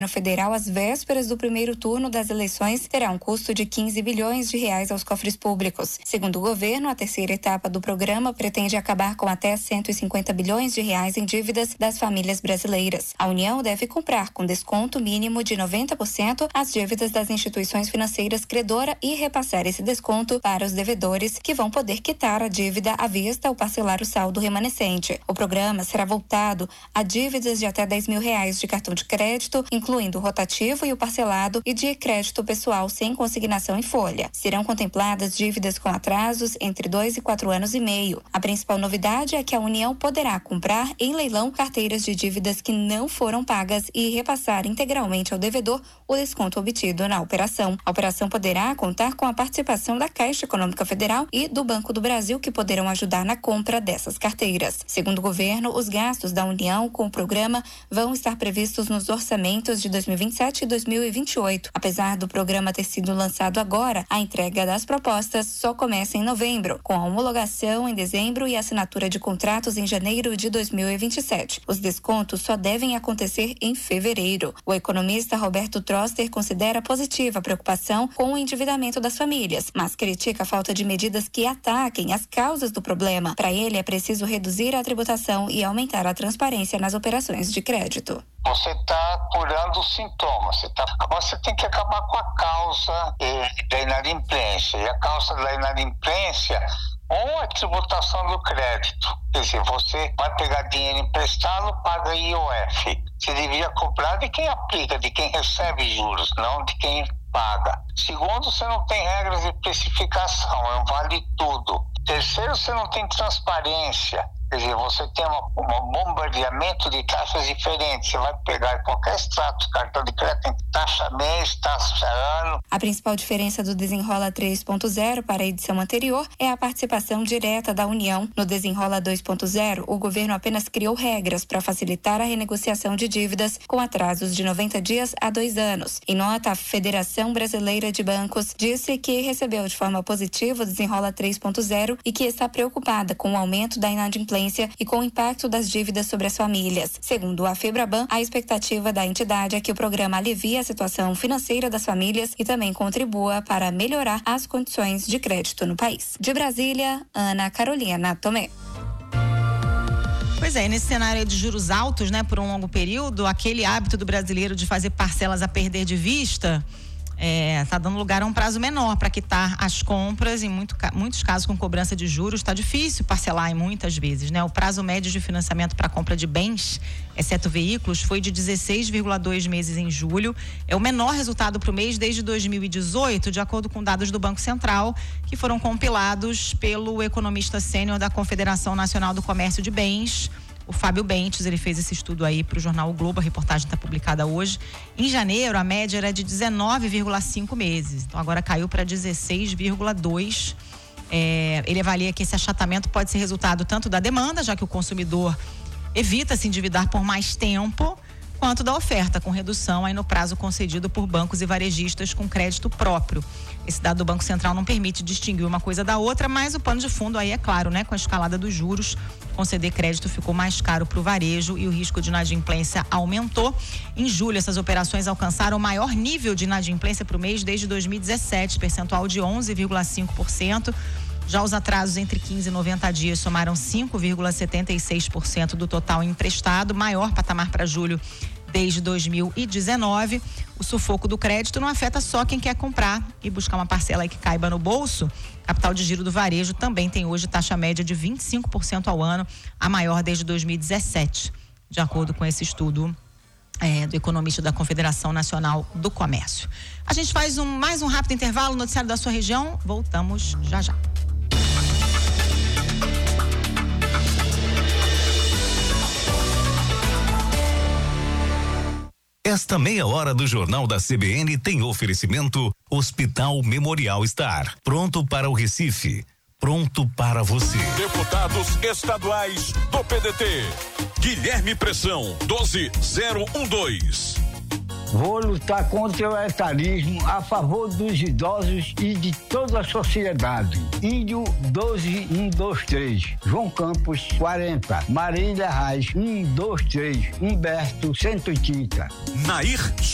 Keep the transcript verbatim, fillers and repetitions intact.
federal, às vésperas do primeiro turno das eleições, terá um custo de quinze bilhões de reais aos cofres públicos. Segundo o governo, a terceira etapa do programa pretende acabar com até cento e cinquenta bilhões de reais em dívidas das famílias brasileiras. A União deve comprar com desconto mínimo de noventa por cento as dívidas das instituições financeiras credora e repassar esse desconto para os devedores, que vão poder quitar a dívida à vista ou parcelar o saldo remanescente. O programa será voltado a dívidas de até dez mil reais de cartão de crédito, incluindo o rotativo e o parcelado, e de crédito pessoal sem consignação em folha. Serão contempladas dívidas com atrasos entre dois e quatro anos e meio. A principal novidade é que a União poderá comprar em leilão carteiras de dívidas que não foram pagas e repassar integralmente ao devedor o desconto obtido na operação. A operação poderá contar com a participação da Caixa Econômica Federal e do Banco do Brasil, que poderão ajudar na compra dessas carteiras. Segundo o governo, os gastos da União com o programa vão estar previstos nos orçamentos de dois mil e vinte e sete e dois mil e vinte e oito. Apesar do programa ter sido lançado agora, a entrega das propostas só começa em novembro, com a homologação em dezembro e assinatura de contratos em janeiro de dois mil e vinte e sete. Os descontos só devem acontecer em fevereiro. O economista Roberto Troster considera positiva a preocupação com o endividamento das famílias, mas critica a falta de medidas que ataquem as causas do problema. Para ele, é preciso reduzir a tributação e aumentar a transparência nas operações de crédito. Você está curando os sintomas. Você tá... Agora você tem que acabar com a causa eh, da inadimplência. E a causa da inadimplência, ou a tributação do crédito. Quer dizer, você vai pegar dinheiro emprestado, paga I O F. Você devia cobrar de quem aplica, de quem recebe juros, não de quem paga. Segundo, você não tem regras de especificação, é um vale tudo. Terceiro, você não tem transparência. Quer dizer, você tem um bombardeamento de taxas diferentes. Você vai pegar qualquer extrato de cartão de crédito, tem taxa mês, taxa ano. A principal diferença do Desenrola três ponto zero para a edição anterior é a participação direta da União. No Desenrola dois ponto zero, o governo apenas criou regras para facilitar a renegociação de dívidas com atrasos de noventa dias a dois anos. Em nota, a Federação Brasileira de Bancos disse que recebeu de forma positiva o Desenrola três ponto zero e que está preocupada com o aumento da inadimplência e com o impacto das dívidas sobre as famílias. Segundo a Febraban, a expectativa da entidade é que o programa alivie a situação financeira das famílias e também contribua para melhorar as condições de crédito no país. De Brasília, Ana Carolina Tomé. Pois é, nesse cenário de juros altos, né, por um longo período, aquele hábito do brasileiro de fazer parcelas a perder de vista É, tá dando lugar a um prazo menor para quitar as compras, em muito, muitos casos com cobrança de juros. Está difícil parcelar em muitas vezes, né? O prazo médio de financiamento para compra de bens, exceto veículos, foi de dezesseis vírgula dois meses em julho. É o menor resultado para o mês desde dois mil e dezoito, de acordo com dados do Banco Central, que foram compilados pelo economista sênior da Confederação Nacional do Comércio de Bens, o Fábio Bentes. Ele fez esse estudo aí para o jornal O Globo, a reportagem está publicada hoje. Em janeiro, a média era de dezenove vírgula cinco meses, então agora caiu para dezesseis vírgula dois. É, ele avalia que esse achatamento pode ser resultado tanto da demanda, já que o consumidor evita se endividar por mais tempo, quanto da oferta, com redução aí no prazo concedido por bancos e varejistas com crédito próprio. Esse dado do Banco Central não permite distinguir uma coisa da outra, mas o pano de fundo aí é claro, né? Com a escalada dos juros, conceder crédito ficou mais caro para o varejo e o risco de inadimplência aumentou. Em julho, essas operações alcançaram o maior nível de inadimplência para o mês desde dois mil e dezessete, percentual de onze vírgula cinco por cento. Já os atrasos entre quinze e noventa dias somaram cinco vírgula setenta e seis por cento do total emprestado, maior patamar para julho desde dois mil e dezenove. O sufoco do crédito não afeta só quem quer comprar e buscar uma parcela aí que caiba no bolso. Capital de giro do varejo também tem hoje taxa média de vinte e cinco por cento ao ano, a maior desde dois mil e dezessete, de acordo com esse estudo é, do economista da Confederação Nacional do Comércio. A gente faz um, mais um rápido intervalo no noticiário da sua região. Voltamos já já. Esta meia hora do Jornal da C B N tem oferecimento Hospital Memorial Star. Pronto para o Recife. Pronto para você. Deputados estaduais do P D T. Guilherme Pressão, doze zero um dois. Vou lutar contra o etarismo a favor dos idosos e de toda a sociedade. Índio doze um dois três. João Campos quarenta. Marília Reis um dois três. Humberto cento e trinta. Nair